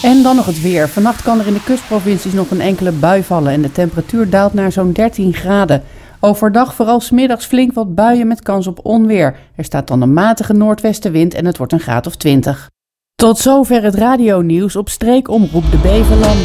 En dan nog het weer. Vannacht kan er in de kustprovincies nog een enkele bui vallen en de temperatuur daalt naar zo'n 13 graden. Overdag vooral 's middags flink wat buien met kans op onweer. Er staat dan een matige noordwestenwind en het wordt een graad of 20. Tot zover het radionieuws op streekomroep de Beverlanden.